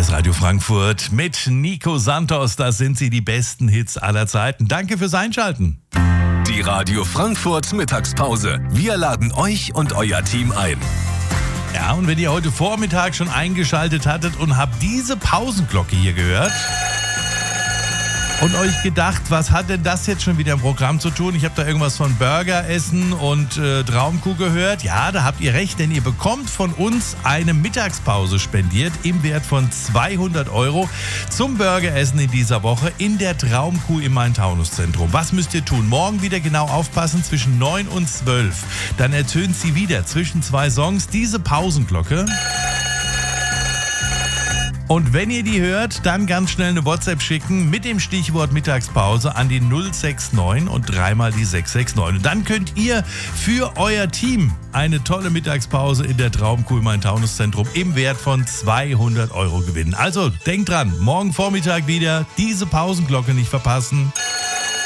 aus Radio Frankfurt mit Nico Santos. Das sind sie, die besten Hits aller Zeiten. Danke fürs Einschalten. Die Radio Frankfurt Mittagspause. Wir laden euch und euer Team ein. Ja, und wenn ihr heute Vormittag schon eingeschaltet hattet und habt diese Pausenglocke hier gehört und euch gedacht, was hat denn das jetzt schon wieder im Programm zu tun? Ich habe da irgendwas von Burger essen und Traumkuh gehört. Ja, da habt ihr recht, denn ihr bekommt von uns eine Mittagspause spendiert im Wert von 200 € zum Burgeressen in dieser Woche in der Traumkuh im Main-Taunus-Zentrum. Was müsst ihr tun? Morgen wieder genau aufpassen zwischen 9 und 12. Dann ertönt sie wieder zwischen zwei Songs diese Pausenglocke. Und wenn ihr die hört, dann ganz schnell eine WhatsApp schicken mit dem Stichwort Mittagspause an die 069 und dreimal die 669. Und dann könnt ihr für euer Team eine tolle Mittagspause in der Traumkuh im Main-Taunus-Zentrum im Wert von 200 € gewinnen. Also denkt dran, morgen Vormittag wieder diese Pausenglocke nicht verpassen.